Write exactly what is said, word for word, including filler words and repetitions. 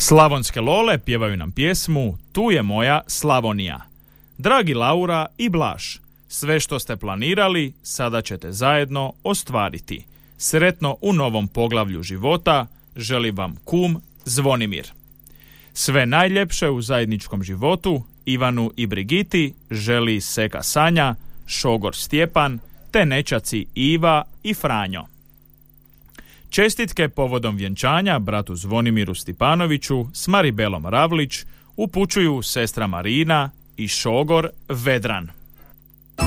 Slavonske lole pjevaju nam pjesmu Tu je moja Slavonija. Dragi Laura i Blaž, sve što ste planirali sada ćete zajedno ostvariti. Sretno u novom poglavlju života, želi vam kum Zvonimir. Sve najljepše u zajedničkom životu Ivanu i Brigiti želi seka Sanja, šogor Stjepan, te nećaci Iva i Franjo. Čestitke povodom vjenčanja bratu Zvonimiru Stipanoviću s Maribelom Ravlić upućuju sestra Marina i šogor Vedran.